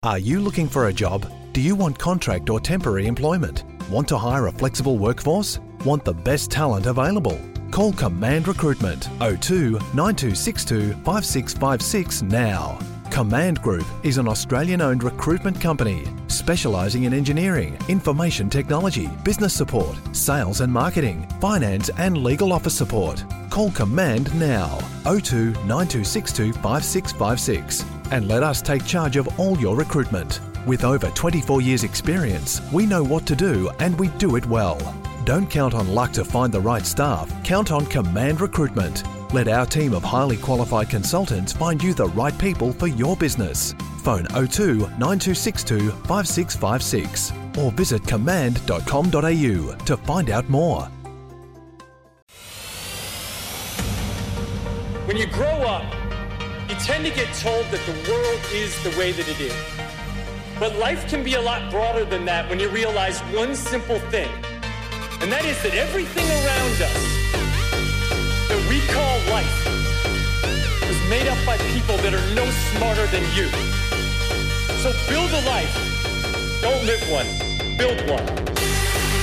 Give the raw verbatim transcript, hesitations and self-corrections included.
Are you looking for a job? Do you want contract or temporary employment? Want to hire a flexible workforce? Want the best talent available? Call Command Recruitment oh two nine two six two five six five six now. Command Group is an Australian-owned recruitment company specialising in engineering, information technology, business support, sales and marketing, finance and legal office support. Call Command now, oh two nine two six two five six five six, and let us take charge of all your recruitment. With over twenty-four years experience, we know what to do and we do it well. Don't count on luck to find the right staff, count on Command Recruitment. Let our team of highly qualified consultants find you the right people for your business. Phone oh two nine two six two five six five six or visit command dot com dot a u to find out more. When you grow up, you tend to get told that the world is the way that it is. But life can be a lot broader than that when you realize one simple thing, and that is that everything around us that we call life is made up by people that are no smarter than you. So build a life. Don't live one. Build one.